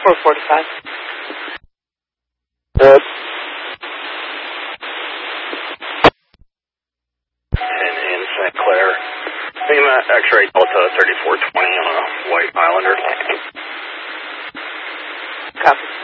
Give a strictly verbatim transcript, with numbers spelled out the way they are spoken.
four forty-five. Good. And in Saint Clair. FEMA X-ray Delta thirty-four twenty on a white Islander. Copy.